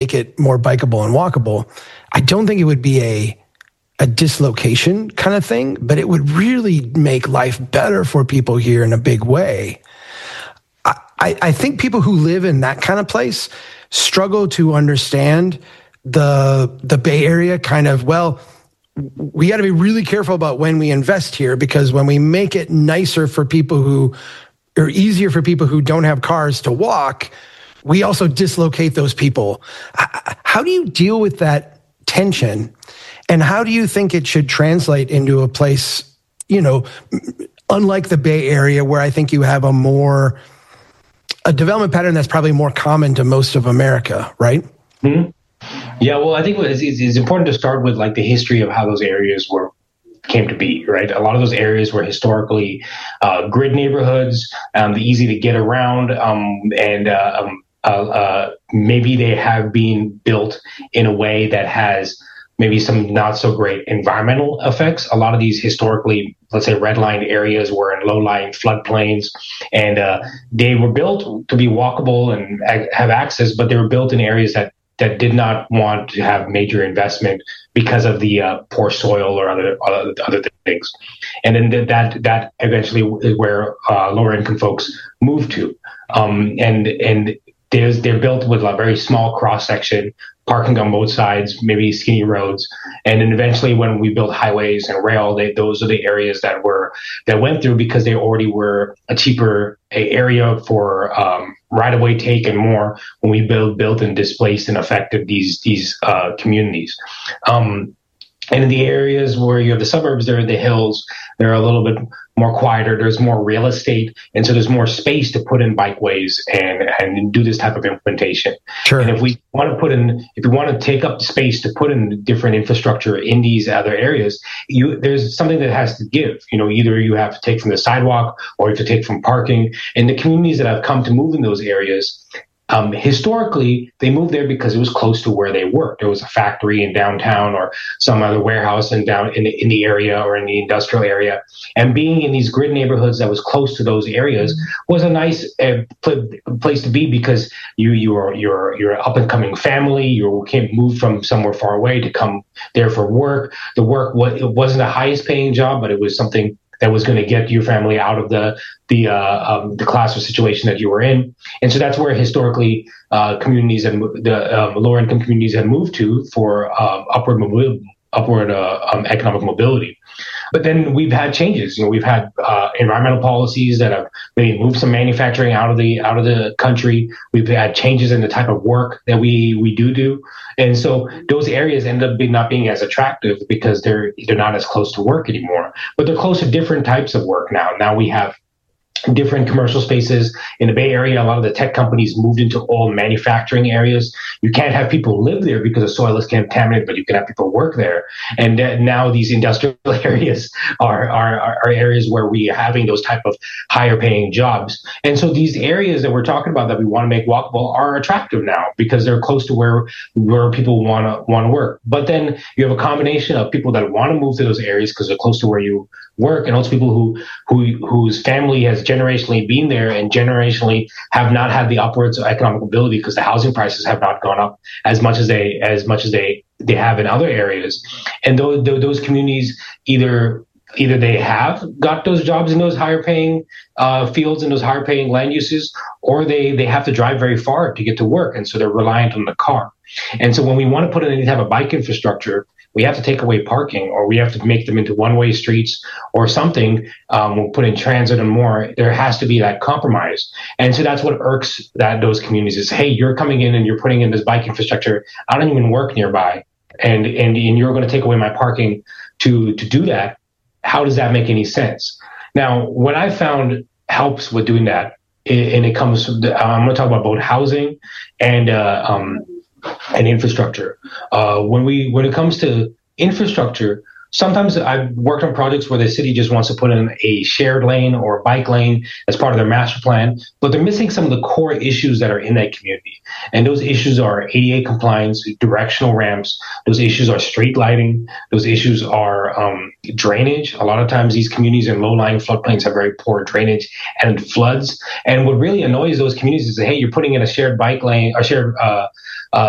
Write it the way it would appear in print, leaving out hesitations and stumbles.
make it more bikeable and walkable, I don't think it would be a dislocation kind of thing, but it would really make life better for people here in a big way. I think people who live in that kind of place struggle to understand the Bay Area kind of, well, we got to be really careful about when we invest here, because when we make it nicer for people who, or easier for people who don't have cars to walk, we also dislocate those people. How do you deal with that tension? And how do you think it should translate into a place, unlike the Bay Area, where I think you have a development pattern that's probably more common to most of America, right? Mm-hmm. Yeah, well, I think it's important to start with like the history of how those areas came to be, right? A lot of those areas were historically grid neighborhoods, easy to get around, and maybe they have been built in a way that has maybe some not so great environmental effects. A lot of these historically, let's say, redlined areas were in low-lying floodplains, and they were built to be walkable and have access, but they were built in areas that did not want to have major investment because of the poor soil or other things. And then that eventually is where lower income folks move to. And they're built with a very small cross section, parking on both sides, maybe skinny roads. And then eventually when we built highways and rail, those are the areas that went through, because they already were a cheaper area for right-of-way take and more when we built and displaced and affected these communities. And in the areas where you have the suburbs, there are the hills, they're a little bit more quieter, there's more real estate, and so there's more space to put in bikeways and do this type of implementation. Sure. And if we want to take up the space to put in different infrastructure in these other areas, there's something that has to give. Either you have to take from the sidewalk or you have to take from parking. And the communities that have come to move in those areas, historically, they moved there because it was close to where they worked. There was a factory in downtown or some other warehouse in the area or in the industrial area. And being in these grid neighborhoods that was close to those areas was a nice place to be, because you're up and coming family. You can't move from somewhere far away to come there for work. The work it wasn't the highest paying job, but it was something that was going to get your family out of the class or situation that you were in. And so that's where historically communities and the lower income communities have moved to for upward economic mobility. But then we've had changes. We've had environmental policies that have maybe moved some manufacturing out of the country. We've had changes in the type of work that we do. And so those areas end up not being as attractive because they're not as close to work anymore. But they're close to different types of work now. Now we have different commercial spaces in the Bay Area. A lot of the tech companies moved into all manufacturing areas. You can't have people live there because the soil is contaminated, but you can have people work there. And now these industrial areas are areas where we are having those type of higher paying jobs. And so these areas that we're talking about that we want to make walkable are attractive now because they're close to where people want to work. But then you have a combination of people that want to move to those areas because they're close to where you work, and also people whose family has generationally been there and generationally have not had the upwards economic mobility because the housing prices have not gone up as much as they have in other areas. And those communities either they have got those jobs in those higher paying fields and those higher paying land uses, or they have to drive very far to get to work, and so they're reliant on the car. And so when we want to put in any type of bike infrastructure, we have to take away parking, or we have to make them into one-way streets or something. We'll put in transit and more. There has to be that compromise. And so that's what irks those communities is, hey, you're coming in and you're putting in this bike infrastructure. I don't even work nearby. And you're going to take away my parking to do that. How does that make any sense? Now, what I found helps with doing that, and it comes, I'm going to talk about both housing and infrastructure. When it comes to infrastructure, sometimes I've worked on projects where the city just wants to put in a shared lane or a bike lane as part of their master plan, but they're missing some of the core issues that are in that community. And those issues are ADA compliance, directional ramps. Those issues are street lighting. Those issues are drainage. A lot of times these communities in low-lying floodplains have very poor drainage and floods. And what really annoys those communities is that, hey, you're putting in a shared bike lane, or shared